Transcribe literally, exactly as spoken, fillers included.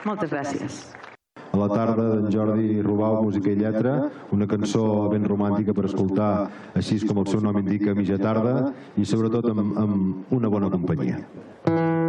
Moltes gràcies. A la tarda d'en Jordi Robau, música i lletra, una cançó ben romàntica per escoltar, així com el seu nom indica, mitja tarda, i sobretot amb, amb una bona companyia.